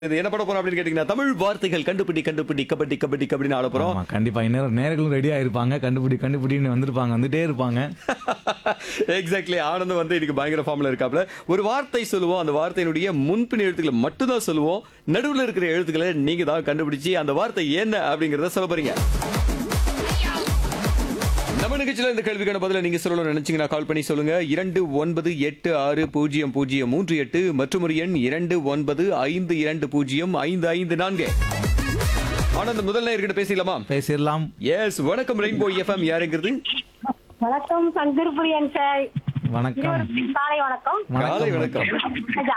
இது என்ன பண்ண போறோம் அப்படின்னு கேட்டீங்கன்னா தமிழ் வார்த்தைகள் கண்டுபிடி கண்டுபிடி கபடி கபடி கபடின்னு ஆட போறோம். ஆமா, கண்டிப்பா இன்னும் நேர்களும் ரெடி ஆயிருப்பாங்க. கண்டுபிடி கண்டுபிடின்னு வந்துட்டே இருப்பாங்க. எக்ஸாக்ட்லி. ஆனந்தம் வந்து இன்னைக்கு பயங்கர ஃபார்ம்ல இருக்காப்ல. ஒரு வார்த்தை சொல்லுவோம், அந்த வார்த்தையினுடைய முன்பின் எழுத்துக்களை மட்டும் தான் சொல்லுவோம். நடுவுல இருக்கிற எழுத்துக்களை நீங்க தான் கண்டுபிடிச்சு அந்த வார்த்தை என்ன அப்படிங்கறத சொல்ல போறீங்க. நம்ம நிகழ்ச்சியில இந்த கேள்விக்கான பதில நீங்க சொல்லணும்னு நினைச்சீங்கன்னா கால் பண்ணி சொல்லுங்க. 29860038 மற்றும் ஒரு எண் 2952055554. ஆனந்த் முதல் நேயர்கிட்ட பேசிடலாமா? பேசிடலாம். எஸ், வணக்கம் ரெயின்போ எஃப்எம். யாருங்கிறது? வணக்கம் சங்கர் பிரியன் சார். வணக்கம். இருவருக்கும் காலை வணக்கம். காலை வணக்கம். ராஜா.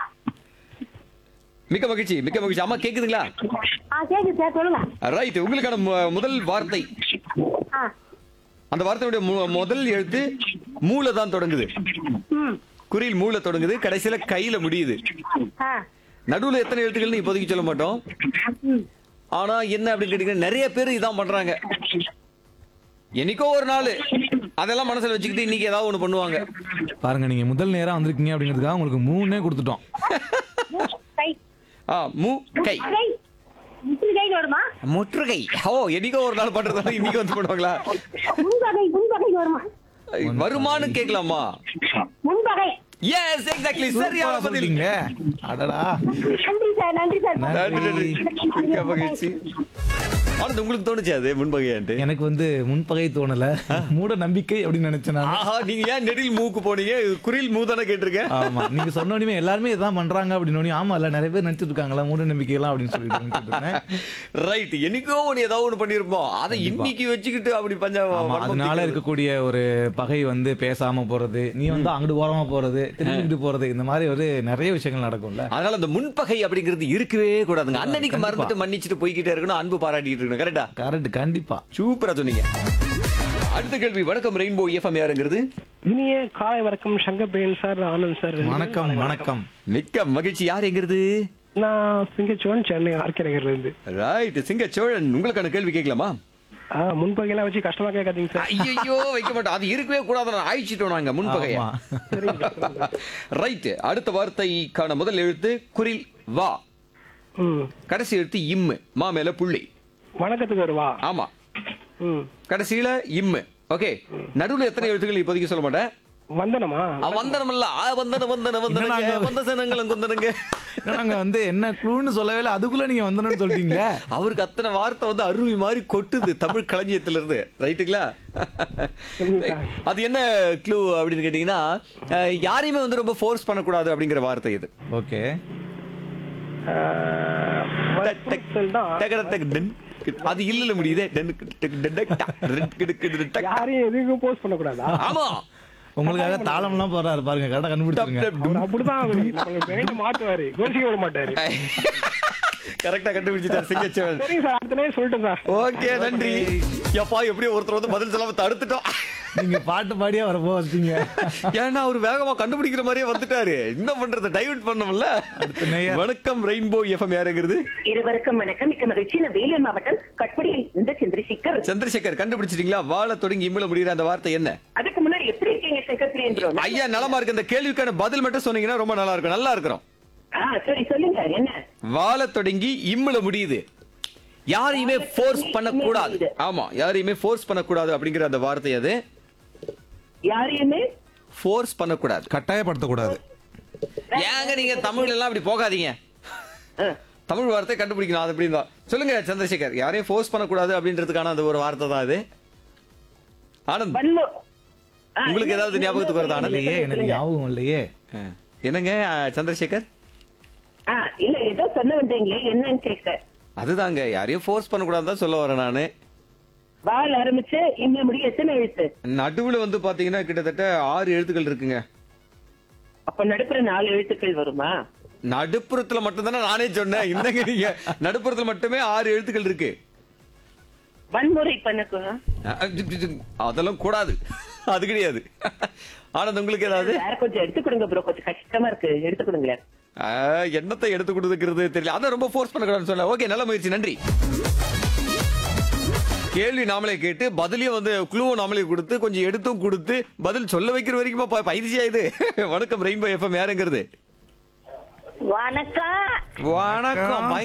மிக்க மகிழ்ச்சி, மிக்க மகிழ்ச்சி. அம்மா கேக்குதுங்களா? கேக்குது சார், சொல்லுங்க. ரைட், உங்களுக்கான முதல் வார்த்தை. ஆ, அந்த வார்த்தையுடைய முதல் எழுத்து மூல தான் தொடங்குது. ம், குறில் மூல தொடங்குது, கடைசியில கையில முடியுது. ஆ, நடுவுல எத்தனை எழுத்துக்கள்னு இப்போதைக்கு சொல்ல மாட்டோம். ம். ஆனா என்ன அப்படின்னு கேட்டீங்கன்னா நிறைய பேர் இதான் பண்றாங்க. என்னைக்கோ ஒரு நாள் அதெல்லாம் மனசுல வச்சுக்கிட்டு இன்னைக்கு ஏதாவது ஒண்ணு பண்ணுவாங்க. பாருங்க, நீங்க முதல் நேரம் வந்திருக்கீங்க அப்படிங்கிறதுக்காக உங்களுக்கு 3 கொடுத்துட்டோம். கை. மூ கை. கை. இப்படி கை வருமா? முற்றுகை. என்னைக்கோ ஒரு நாள் பண்றதால இன்னைக்கு வந்து பண்ணுவாங்களா? முன்பகை வருமா? வருமானு கேட்கலாமா? முன்பகை. S, exactly. சரியான பதில். சொல்றீங்க. அடடா. நன்றி சார், நன்றி சார். நன்றி, நன்றி. மிக்க மகிழ்ச்சி. ஆனந்த், உங்களுக்கு தோணுச்சு அது முன்பகையான்ட்டு? எனக்கு முன்பகை தோணல, மூட நம்பிக்கை அப்படின்னு நினைச்சேன் நான். ஆஹா, நீங்க ஏன் நெடில் மூக்கு போனீங்க? குறில் மூதானே கேட்டிருக்கேன். ஆமா, நீங்க சொன்ன உடனே எல்லாருமே இதான் பண்றாங்க அப்படின்னு. ஆமா, இல்ல நிறைய பேர் நினைச்சிட்டு இருக்காங்களா மூட நம்பிக்கை எல்லாம் அப்படின்னு சொல்லிட்டு. ரைட், என்னைக்கோ ஒண்ணு ஏதாவது ஒண்ணு பண்ணிருப்போம். அதை இன்னைக்கு வச்சுக்கிட்டு அப்படி பஞ்சாபம். அதனால இருக்கக்கூடிய ஒரு பகை பேசாம போறது, நீ அங்கிட்டு ஓரமா போறது, திரும்பிட்டு போறது, இந்த மாதிரி நிறைய விஷயங்கள் நடக்கும்ல. அதனால அந்த முன்பகை அப்படிங்கிறது இருக்கவே கூடாதுங்க. அன்னைக்கு மறந்துட்டு மன்னிச்சுட்டு போய்கிட்டே இருக்கணும், அன்பு பாராட்டிட்டு இருக்கணும். கரெக்டா? கரெக்ட், கண்டிப்பா. சூப்பரா சொன்னீங்க. அடுத்த கேள்வி. வணக்கம் ரெயின்போ எஃப்எம். யாருங்கிறது? இனிய காலை வணக்கம் சங்கர் பிரியன் சார், ஆனந்த் சார். வணக்கம், வணக்கம். மிக்க மகிழ்ச்சி. யார் எங்கிறது? நான் சிங்கச்சோழன், சென்னை ஆர்கே நகர்ல இருந்து. ரைட், சிங்கச்சோழன். உங்களுக்கான கேள்வி கேட்கலாமா? முன்பகையெல்லாம் வச்சு கஷ்டமா கேட்காதீங்க சார். ஐயோ, வைக்க மாட்டோம். அது இருக்கவே கூடாது. ஆயிடுச்சிட்டோம் நாங்க முன்பகைய. ஆமா. ரைட், அடுத்த வார்த்தைக்கான முதல் எழுத்து குறில் வா, ம். கடைசி எழுத்து இம்மு, மா மேல புள்ளி. வணக்கத்துக்கு வருவா. ஆமா, ம். கடைசியில இம்மு. ஓகே, நடுவுல எத்தனை எழுத்துக்கள் இப்போதைக்கு சொல்ல மாட்டேன். வந்தனமா? வந்தனம் இல்ல, வந்தன வந்தன வந்தனங்க, வந்த சனங்களும் கொந்தனங்க. நாங்க என்ன க்ளூன்னு சொல்லவே இல்லை, அதுக்குள்ள நீங்க வந்தனன்னு சொல்லிட்டீங்க. அவருக்கு அத்தனை வார்த்தை அருவி மாதிரி கொட்டுது தமிழ் களஞ்சியத்துல இருந்து. ரைட்டுங்களா? அது என்ன க்ளூ அப்படின்னு கேட்டீங்கன்னா, யாரையுமே ரொம்ப ஃபோர்ஸ் பண்ணக்கூடாது அப்படிங்கிற வார்த்தை இது. ஓகே. அது இல்ல முடியுதே. யாரையும் எதுக்கும் போஸ்ட் பண்ண கூடாதா? ஆமா, உங்களுக்காக தாளம் எல்லாம் போறாரு பாருங்க, கரெக்டா கண்டுபிடிச்சிருங்க. அவர் அப்படிதான் மாட்டுவாரு, கோஷிக்க விட மாட்டாரு. கரெக்டா கண்டுபிடிச்சிட்டார் சிங்கச்சோழன். சரிங்க சார், அடுத்த நேரம் சொல்லிட்டேன் சார். ஓகே, நன்றி. எப்பா, எப்படியோ ஒருத்தர் பதில் சொல்லாம தடுத்துட்டோம். நீங்க பாட்டு பாடியா வரப்போ வச்சீங்க. ஏன்னா அவரு வேகமா கண்டுபிடிக்கிற மாதிரியே வந்துட்டாரு. என்ன பண்றது, டைவர்ட் பண்ணோம்ல. வணக்கம் ரெயின்போ எஃப்எம். யாருங்கிறது? இருவருக்கும் வணக்கம். மிக்க மகிழ்ச்சி. நான் வேலூர் மாவட்டம் கட்படியில் இந்த சந்திரசேகர். சந்திரசேகர், கண்டுபிடிச்சிட்டீங்களா? வாழ தொடங்கி இம்முல முடிகிற அந்த வார்த்தை என்ன? அதுக்கு முன்னாடி எப்படி இருக்கீங்க சங்கர் பிரியன் ப்ரோ? ஐயா, நலமா இருக்கு. இந்த கேள்விக்கான பதில் மட்டும் சொன்னீங்கன்னா ரொம்ப நல்லா இருக்கும். நல்லா இருக்கிறோம். சரி, சொல்லுங்க என்ன? வாழ தொடங்கி இம்முல முடியுது. யாரையுமே ஃபோர்ஸ் பண்ணக்கூடாது. ஆமா, யாரையுமே ஃபோர்ஸ் பண்ணக்கூடாது அப்படிங்கிற அந்த வார்த்தை அது. யாரையுமே ஃபோர்ஸ் பண்ணக்கூடாது, கட்டாயப்படுத்தக்கூடாது. ஏங்க நீங்க தமிழ் எல்லாம் அப்படி போகாதீங்க. தமிழ் வார்த்தை கண்டுபிடிக்கணும். அது எப்படி தான் சொல்லுங்க சந்திரசேகர். யாரையும் ஃபோர்ஸ் பண்ணக்கூடாது அப்படின்றதுக்கான அந்த ஒரு வார்த்தை தான் அது. ஆனந்த், வன்மு. உங்களுக்கு ஏதாவது ஞாபகத்துக்கு வருது? ஆனந்த், இல்லையே, எனக்கு ஞாபகம் இல்லையே. என்னங்க சந்திரசேகர்? இல்ல ஏதோ சொல்ல வந்தீங்களே, என்னன்னு கேட்க. அதுதாங்க, யாரையும் ஃபோர்ஸ் பண்ணக்கூடாது தான் சொல்ல வரேன் நானு. வால் ஆரம்பிச்சு இந்த முடிய எத்தனை எழுத்து? நடுவுல பாத்தீங்கன்னா கிட்டத்தட்ட 6 எழுத்துக்கள் இருக்குங்க. அப்ப நடுப்புற 4 எழுத்துக்கள் வருமா? நடுப்புறத்துல மட்டும் தானே நானே சொன்னேன். என்னங்க நீங்க, நடுப்புறத்துல மட்டுமே 6 எழுத்துக்கள் இருக்கு. வன்முறை பண்ணக்கூடா? அதெல்லாம் கூடாது, அது கிடையாது. ஆனந்த், உங்களுக்கு ஏதாவது? வேற கொஞ்சம் எடுத்து கொடுங்க ப்ரோ, கொஞ்சம் கஷ்டமா இருக்கு, எடுத்து கொடுங்களேன். என்னத்தை எடுத்து கொடுக்கிறது தெரியல. அதான் ரொம்ப ஃபோர்ஸ் பண்ணக்கூடாதுன்னு சொன்னேன். ஓகே, நல்ல முயற்சி, நன்றி. கேள்வி நாமளே கேட்டு பதிலையும் குழுவும் நாமளே கொடுத்து கொஞ்சம் எடுத்தும் கொடுத்து பதில் சொல்ல வைக்கிற வரைக்கும் பயிற்சியா இது. வணக்கம் ரெயின்போ எஃப்எம். யாருங்கிறது? வணக்கம் வணக்கம்.